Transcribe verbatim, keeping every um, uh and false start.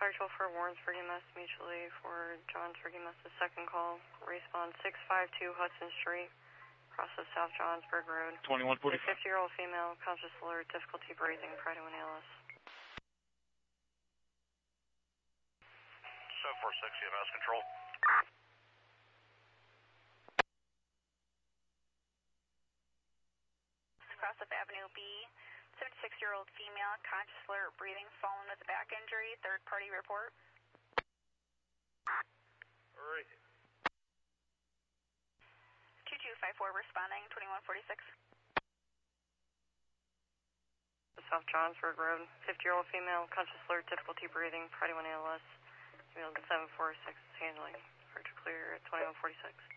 Fire twelve for Warrensburg E M S, mutually for Johnsburg E M S, the second call. Respawn six five two Hudson Street, across the South Johnsburg Road. twenty-one forty-five. A fifty-year-old female, conscious alert, difficulty breathing, prior to an A L S. seven four six, E M S control. Across of Avenue B, seventy-six-year-old female, conscious alert, breathing, fallen with a back injury, third party report. Alright. two two five four responding, twenty-one forty-six. South Johnsburg Road, fifty-year-old female, conscious alert, difficulty breathing, prior to an A L S. seven four six is handling. Departure clear at twenty-one forty-six.